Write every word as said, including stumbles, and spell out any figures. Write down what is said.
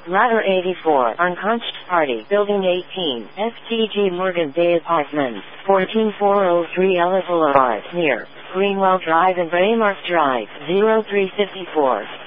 Ladder eighty-four, Unconscious Party, Building eighteen, S T G Morgan Bay Apartments, fourteen four oh three Ellis Boulevard, near Greenwell Drive and Braymark Drive, zero three five four.